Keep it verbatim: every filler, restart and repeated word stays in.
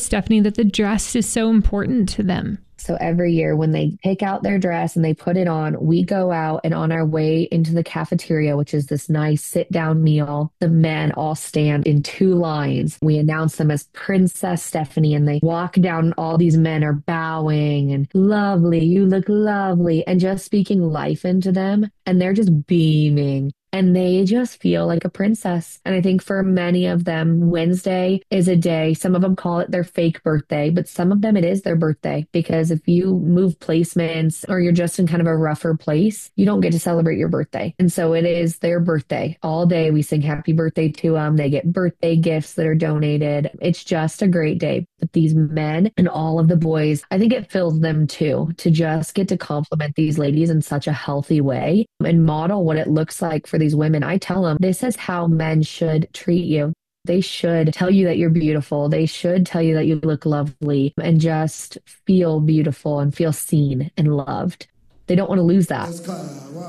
Stephanie, that the dress is so important to them. So every year when they pick out their dress and they put it on, we go out and on our way into the cafeteria, which is this nice sit down meal, the men all stand in two lines. We announce them as Princess Stephanie and they walk down. All these men are bowing and lovely, you look lovely, and just speaking life into them. And they're just beaming. And they just feel like a princess. And I think for many of them, Wednesday is a day, some of them call it their fake birthday, but some of them it is their birthday because if you move placements or you're just in kind of a rougher place, you don't get to celebrate your birthday. And so it is their birthday. All day we sing happy birthday to them. They get birthday gifts that are donated. It's just a great day. But these men and all of the boys, I think it fills them too, to just get to compliment these ladies in such a healthy way and model what it looks like for these women. I tell them this is how men should treat you. They should tell you that you're beautiful. They should tell you that you look lovely and just feel beautiful and feel seen and loved. They don't want to lose that.